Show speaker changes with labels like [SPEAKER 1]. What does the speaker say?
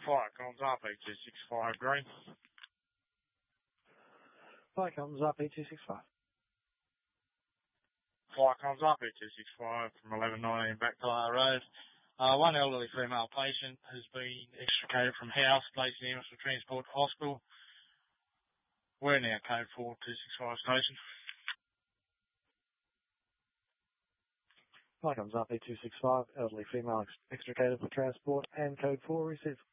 [SPEAKER 1] Fire comes up, E265 green.
[SPEAKER 2] Fire comes up, E265.
[SPEAKER 1] Fire comes up, E265 from 1119 back to our road. One elderly female patient has been extricated from house, placed in ambulance for transport to hospital. We're now code 4265 station.
[SPEAKER 2] Fire comes up, E265, elderly female extricated for transport, and code 4 received.